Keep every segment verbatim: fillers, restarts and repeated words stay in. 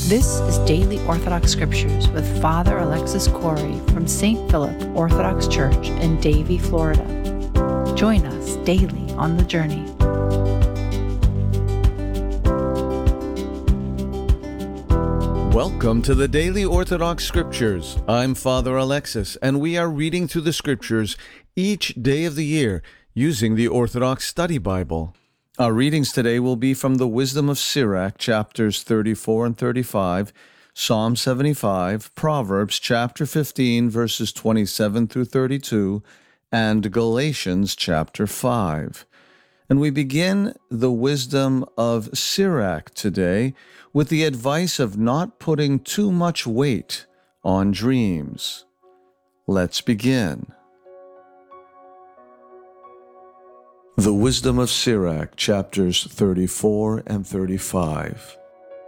This is Daily Orthodox Scriptures with Father Alexis Corey from Saint Philip Orthodox Church in Davie, Florida. Join us daily on the journey. Welcome to the Daily Orthodox Scriptures. I'm Father Alexis, and we are reading through the Scriptures each day of the year using the Orthodox Study Bible. Our readings today will be from the Wisdom of Sirach, chapters thirty-four and thirty-five, Psalm seventy-five, Proverbs chapter fifteen, verses twenty-seven through thirty-two, and Galatians chapter five. And we begin the Wisdom of Sirach today with the advice of not putting too much weight on dreams. Let's begin. The Wisdom of Sirach, chapters thirty-four and thirty-five.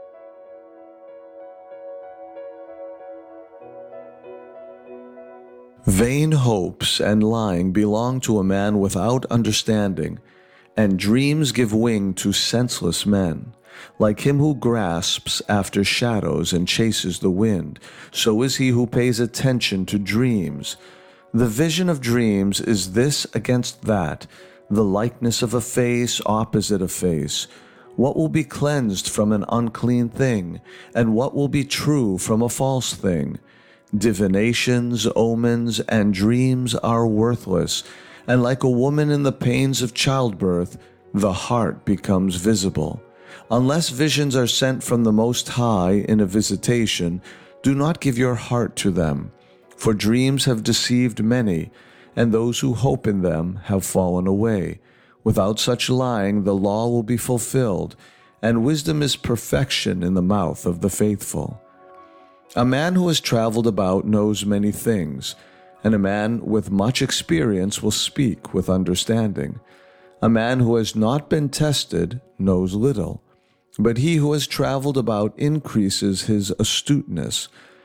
Vain hopes and lying belong to a man without understanding, and dreams give wing to senseless men. Like him who grasps after shadows and chases the wind, so is he who pays attention to dreams. The vision of dreams is this against that, the likeness of a face opposite a face. What will be cleansed from an unclean thing, and what will be true from a false thing? Divinations, omens, and dreams are worthless, and like a woman in the pains of childbirth, the heart becomes visible. Unless visions are sent from the Most High in a visitation, do not give your heart to them, for dreams have deceived many, and those who hope in them have fallen away. Without such lying, the law will be fulfilled, and wisdom is perfection in the mouth of the faithful. A man who has traveled about knows many things, and a man with much experience will speak with understanding. A man who has not been tested knows little, but he who has traveled about increases his astuteness.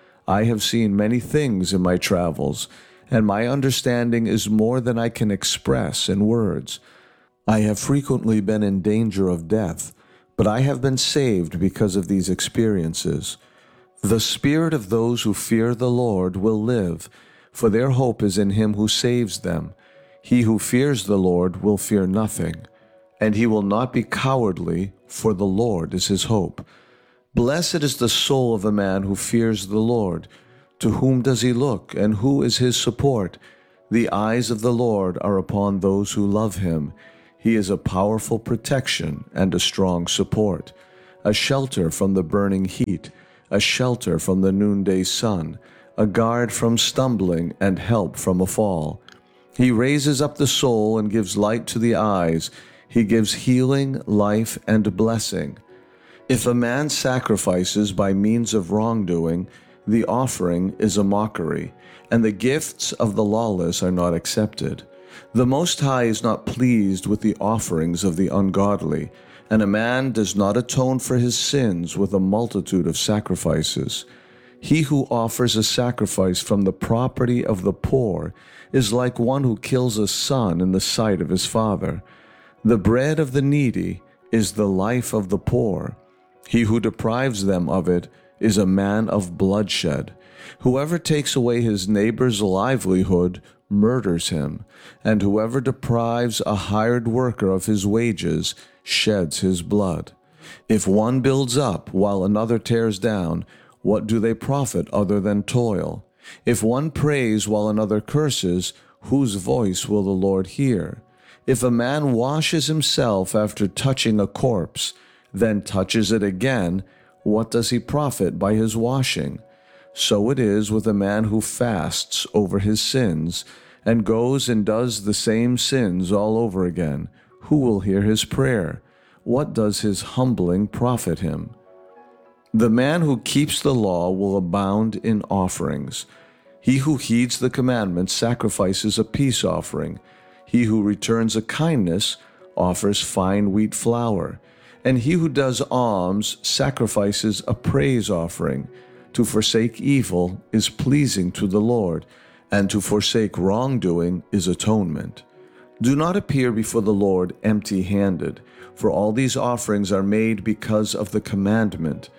I have seen many things in my travels, and my understanding is more than I can express in words. I have frequently been in danger of death, but I have been saved because of these experiences. The spirit of those who fear the Lord will live, for their hope is in him who saves them. He who fears the Lord will fear nothing, and he will not be cowardly, for the Lord is his hope. Blessed is the soul of a man who fears the Lord. To whom does he look, and who is his support? The eyes of the Lord are upon those who love him. He is a powerful protection and a strong support, a shelter from the burning heat, a shelter from the noonday sun, a guard from stumbling and help from a fall. He raises up the soul and gives light to the eyes. He gives healing, life, and blessing. If a man sacrifices by means of wrongdoing, the offering is a mockery, and the gifts of the lawless are not accepted. The Most High is not pleased with the offerings of the ungodly, and a man does not atone for his sins with a multitude of sacrifices. He who offers a sacrifice from the property of the poor is like one who kills a son in the sight of his father. The bread of the needy is the life of the poor. He who deprives them of it is a man of bloodshed. Whoever takes away his neighbor's livelihood murders him, and whoever deprives a hired worker of his wages sheds his blood. If one builds up while another tears down, what do they profit other than toil? If one prays while another curses, whose voice will the Lord hear? If a man washes himself after touching a corpse, then touches it again, what does he profit by his washing? So it is with a man who fasts over his sins, and goes and does the same sins all over again. Who will hear his prayer? What does his humbling profit him? The man who keeps the law will abound in offerings. He who heeds the commandments sacrifices a peace offering. He who returns a kindness offers fine wheat flour. And he who does alms sacrifices a praise offering. To forsake evil is pleasing to the Lord, and to forsake wrongdoing is atonement. Do not appear before the Lord empty-handed, for all these offerings are made because of the commandment.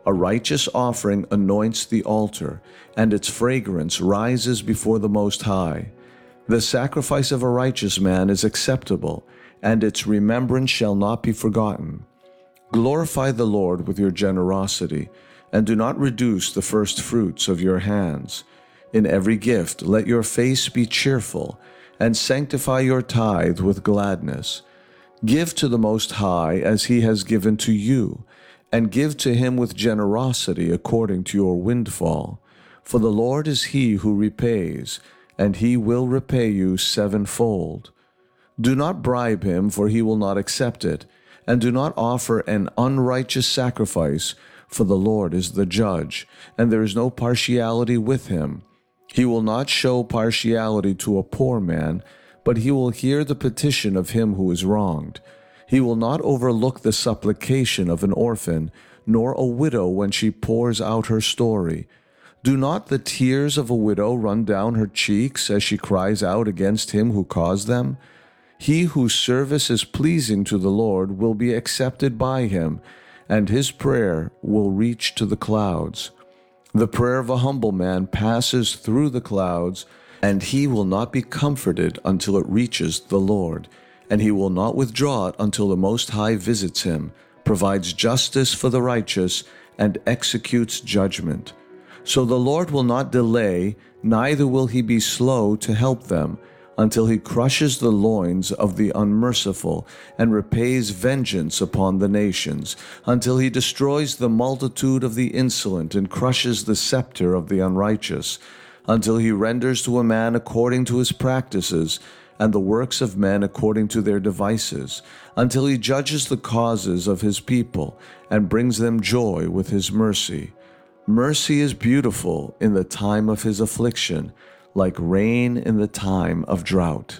A righteous offering anoints the altar, and its fragrance rises before the Most High. The sacrifice of a righteous man is acceptable, and its remembrance shall not be forgotten. Glorify the Lord with your generosity, and do not reduce the first fruits of your hands. In every gift let your face be cheerful, and sanctify your tithe with gladness. Give to the Most High as he has given to you, and give to him with generosity according to your windfall. For the Lord is he who repays, and he will repay you sevenfold. Do not bribe him, for he will not accept it, and do not offer an unrighteous sacrifice, for the Lord is the judge, and there is no partiality with him. He will not show partiality to a poor man, but he will hear the petition of him who is wronged. He will not overlook the supplication of an orphan, nor a widow when she pours out her story. Do not the tears of a widow run down her cheeks as she cries out against him who caused them? He whose service is pleasing to the Lord will be accepted by him, and his prayer will reach to the clouds. The prayer of a humble man passes through the clouds, and he will not be comforted until it reaches the Lord. And he will not withdraw it until the Most High visits him, provides justice for the righteous, and executes judgment. So the Lord will not delay, neither will he be slow to help them, until he crushes the loins of the unmerciful, and repays vengeance upon the nations, until he destroys the multitude of the insolent, and crushes the scepter of the unrighteous, until he renders to a man according to his practices, and the works of men according to their devices, until he judges the causes of his people, and brings them joy with his mercy. Mercy is beautiful in the time of his affliction, like rain in the time of drought.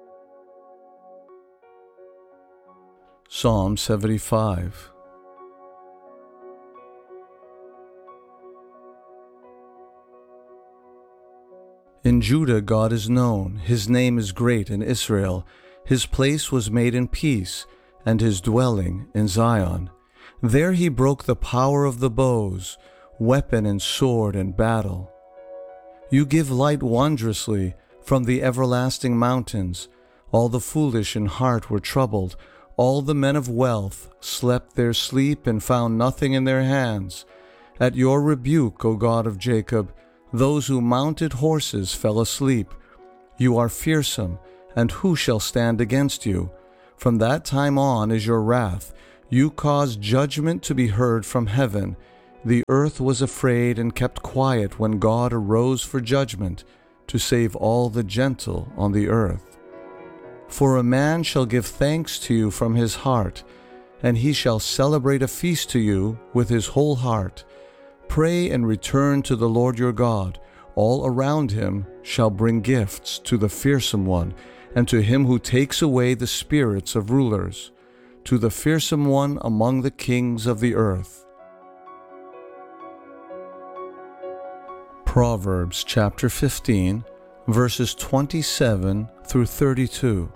Psalm seventy-five. In Judah God is known, his name is great in Israel. His place was made in peace, and his dwelling in Zion. There he broke the power of the bows, weapon and sword and battle. You give light wondrously from the everlasting mountains. All the foolish in heart were troubled. All the men of wealth slept their sleep and found nothing in their hands. At your rebuke, O God of Jacob, those who mounted horses fell asleep. You are fearsome, and who shall stand against you? From that time on is your wrath. You caused judgment to be heard from heaven. The earth was afraid and kept quiet when God arose for judgment, to save all the gentle on the earth. For a man shall give thanks to you from his heart, and he shall celebrate a feast to you with his whole heart. Pray and return to the Lord your God. All around him shall bring gifts to the fearsome one, and to him who takes away the spirits of rulers, to the fearsome one among the kings of the earth. Proverbs chapter fifteen, verses twenty-seven through thirty-two.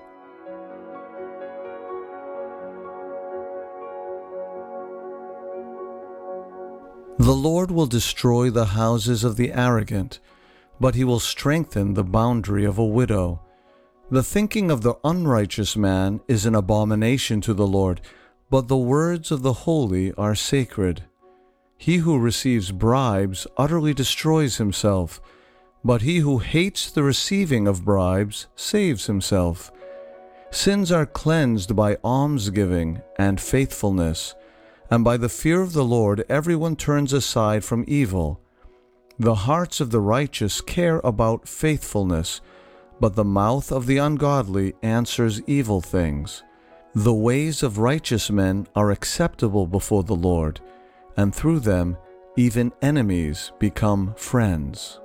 The Lord will destroy the houses of the arrogant, but he will strengthen the boundary of a widow. The thinking of the unrighteous man is an abomination to the Lord, but the words of the holy are sacred. He who receives bribes utterly destroys himself, but he who hates the receiving of bribes saves himself. Sins are cleansed by almsgiving and faithfulness, and by the fear of the Lord everyone turns aside from evil. The hearts of the righteous care about faithfulness, but the mouth of the ungodly answers evil things. The ways of righteous men are acceptable before the Lord, and through them even enemies become friends.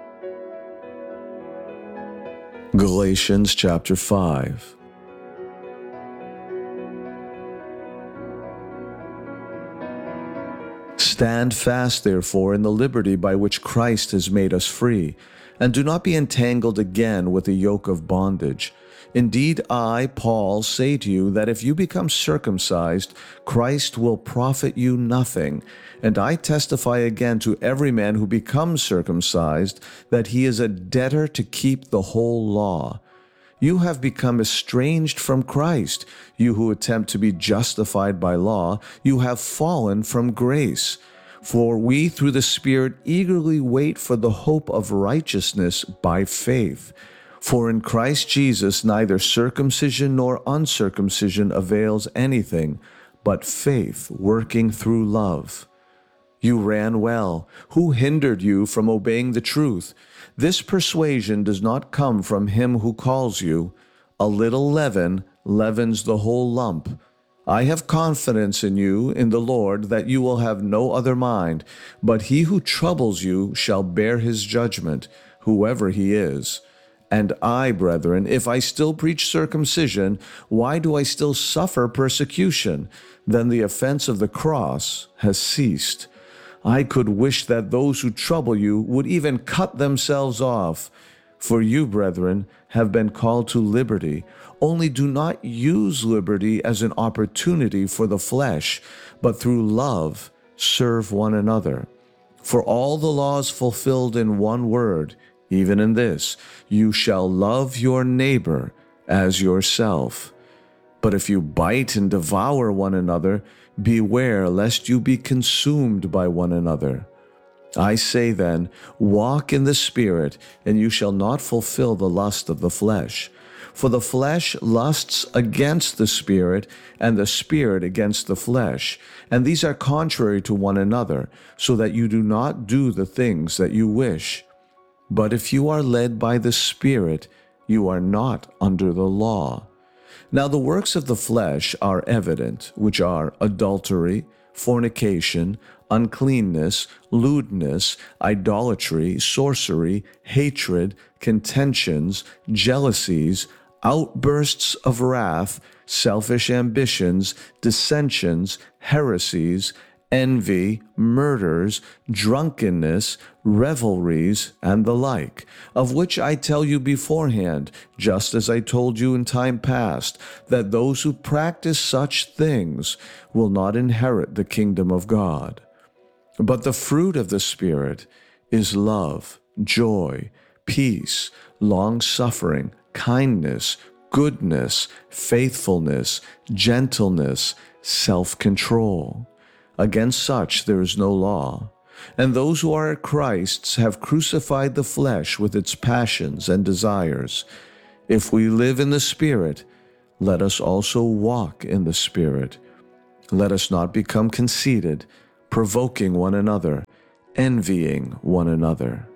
Galatians chapter five. Stand fast, therefore, in the liberty by which Christ has made us free, and do not be entangled again with the yoke of bondage. Indeed, I, Paul, say to you that if you become circumcised, Christ will profit you nothing. And I testify again to every man who becomes circumcised that he is a debtor to keep the whole law. You have become estranged from Christ, you who attempt to be justified by law. You have fallen from grace. For we, through the Spirit, eagerly wait for the hope of righteousness by faith. For in Christ Jesus neither circumcision nor uncircumcision avails anything, but faith working through love. You ran well. Who hindered you from obeying the truth? This persuasion does not come from him who calls you. A little leaven leavens the whole lump. I have confidence in you, in the Lord, that you will have no other mind, but he who troubles you shall bear his judgment, whoever he is. And I, brethren, if I still preach circumcision, why do I still suffer persecution? Then the offense of the cross has ceased. I could wish that those who trouble you would even cut themselves off. For you, brethren, have been called to liberty. Only do not use liberty as an opportunity for the flesh, but through love serve one another. For all the laws fulfilled in one word, even in this, you shall love your neighbor as yourself. But if you bite and devour one another, beware lest you be consumed by one another. I say then, walk in the Spirit, and you shall not fulfill the lust of the flesh. For the flesh lusts against the Spirit, and the Spirit against the flesh. And these are contrary to one another, so that you do not do the things that you wish. But if you are led by the Spirit, you are not under the law. Now the works of the flesh are evident, which are adultery, fornication, uncleanness, lewdness, idolatry, sorcery, hatred, contentions, jealousies, outbursts of wrath, selfish ambitions, dissensions, heresies, envy, murders, drunkenness, revelries, and the like, of which I tell you beforehand, just as I told you in time past, that those who practice such things will not inherit the kingdom of God. But the fruit of the Spirit is love, joy, peace, long-suffering, kindness, goodness, faithfulness, gentleness, self-control. Against such there is no law. And those who are Christ's have crucified the flesh with its passions and desires. If we live in the Spirit, let us also walk in the Spirit. Let us not become conceited, provoking one another, envying one another.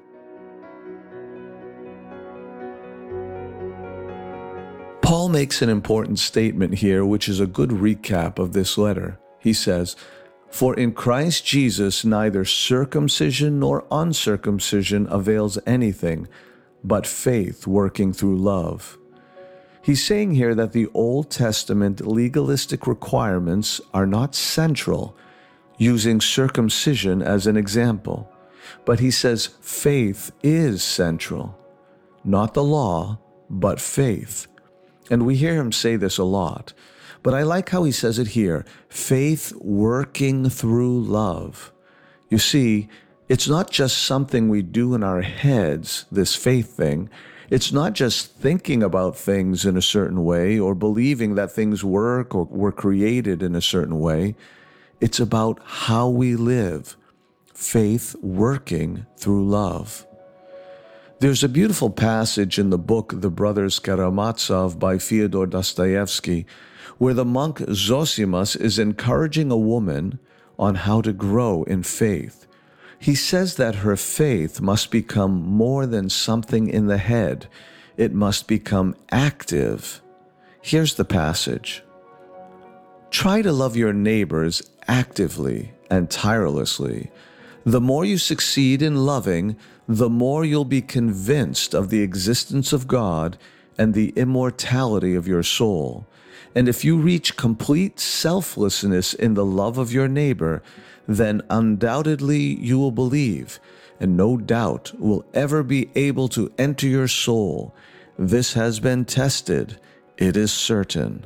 Paul makes an important statement here, which is a good recap of this letter. He says, For in Christ Jesus neither circumcision nor uncircumcision avails anything, but faith working through love. He's saying here that the Old Testament legalistic requirements are not central, using circumcision as an example. But he says faith is central, not the law, but faith. And we hear him say this a lot. But I like how he says it here, faith working through love. You see, it's not just something we do in our heads, this faith thing. It's not just thinking about things in a certain way or believing that things work or were created in a certain way. It's about how we live, faith working through love. There's a beautiful passage in the book The Brothers Karamazov by Fyodor Dostoevsky, where the monk Zosimus is encouraging a woman on how to grow in faith. He says that her faith must become more than something in the head. It must become active. Here's the passage. Try to love your neighbors actively and tirelessly. The more you succeed in loving, the more you'll be convinced of the existence of God and the immortality of your soul. And if you reach complete selflessness in the love of your neighbor, then undoubtedly you will believe, and no doubt will ever be able to enter your soul, This has been tested. It is certain.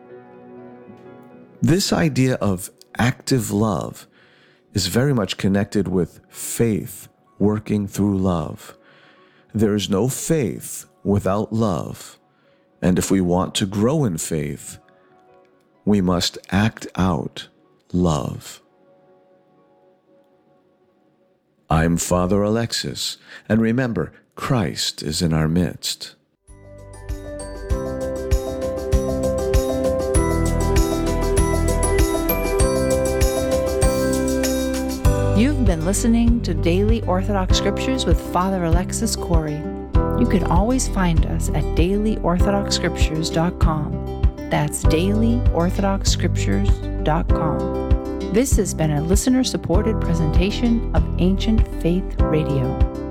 This idea of active love is very much connected with faith working through love. There is no faith without love, and if we want to grow in faith, we must act out love. I'm Father Alexis, and remember, Christ is in our midst. You've been listening to Daily Orthodox Scriptures with Father Alexis Corey. You can always find us at daily orthodox scriptures dot com. That's daily orthodox scriptures dot com. This has been a listener-supported presentation of Ancient Faith Radio.